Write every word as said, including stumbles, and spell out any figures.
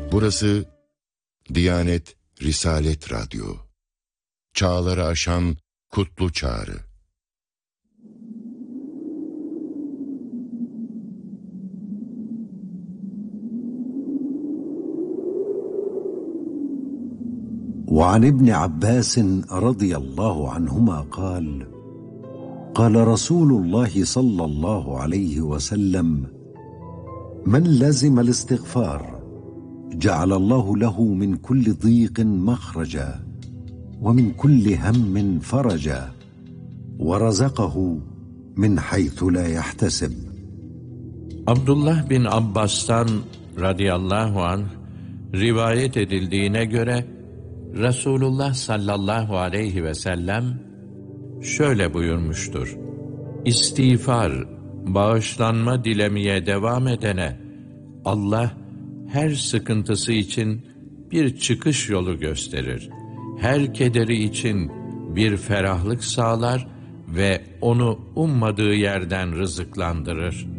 Burası Diyanet Risalet Radyo. Çağları aşan kutlu çağrı. وعن ابن عباس رضي الله عنهما قال قال رسول الله صلى الله عليه وسلم من لزم الاستغفار جعل الله له من كل ضيق مخرجا ومن كل هم فرجا ورزقه من حيث لا يحتسب. Abdullah bin Abbas'tan radıyallahu anh rivayet edildiğine göre Resulullah sallallahu aleyhi ve sellem şöyle buyurmuştur: İstiğfar, bağışlanma dilemeye devam edene Allah her sıkıntısı için bir çıkış yolu gösterir. Her kederi için bir ferahlık sağlar ve onu ummadığı yerden rızıklandırır.